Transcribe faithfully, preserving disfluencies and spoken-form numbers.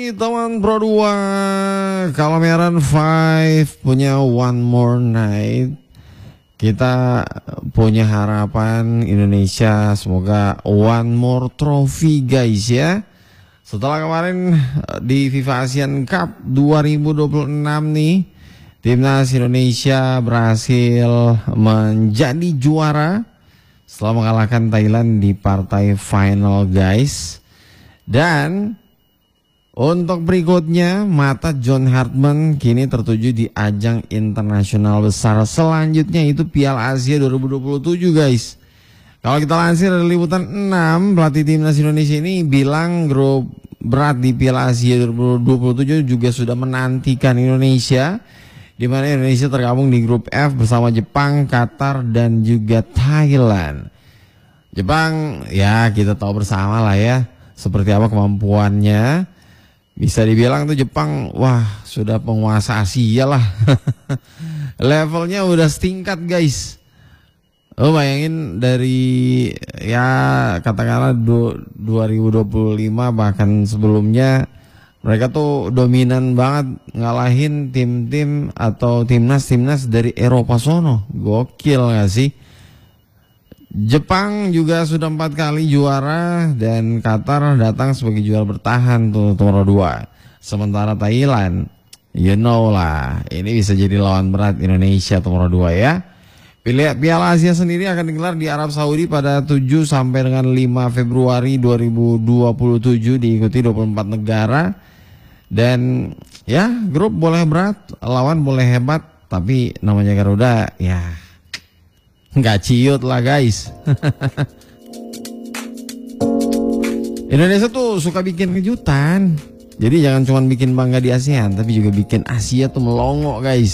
Teman Pro dua, kalau Meran lima punya One More Night, kita punya harapan Indonesia semoga one more trophy guys ya. Setelah kemarin di FIFA Asian Cup dua ribu dua puluh enam nih, timnas Indonesia berhasil menjadi juara setelah mengalahkan Thailand di partai final guys. Dan untuk berikutnya, mata John Hartman kini tertuju di ajang internasional besar selanjutnya, itu Piala Asia dua ribu dua puluh tujuh guys. Kalau kita lansir dari liputan enam, pelatih timnas Indonesia ini bilang grup berat di Piala Asia dua ribu dua puluh tujuh juga sudah menantikan Indonesia, di mana Indonesia tergabung di grup F bersama Jepang, Qatar, dan juga Thailand. Jepang ya kita tahu bersama lah ya seperti apa kemampuannya. Bisa dibilang tuh Jepang, wah sudah penguasa Asia lah. Levelnya udah setingkat guys. Oh bayangin dari ya katakanlah dua ribu dua puluh lima bahkan sebelumnya mereka tuh dominan banget ngalahin tim-tim atau timnas-timnas dari Eropa sono. Gokil gak sih? Jepang juga sudah empat kali juara dan Qatar datang sebagai juara bertahan tuh nomor dua. Sementara Thailand, you know lah, ini bisa jadi lawan berat Indonesia nomor dua ya. Piala Asia sendiri akan digelar di Arab Saudi pada tujuh sampai dengan lima Februari dua ribu dua puluh tujuh, diikuti dua puluh empat negara. Dan ya grup boleh berat, lawan boleh hebat, tapi namanya Garuda ya nggak ciut lah guys. Indonesia tuh suka bikin kejutan. Jadi jangan cuma bikin bangga di ASEAN, tapi juga bikin Asia tuh melongo guys.